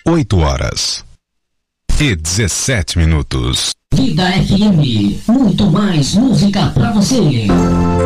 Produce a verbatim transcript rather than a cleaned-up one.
oito horas e dezessete minutos. Vida F M, muito mais música pra você.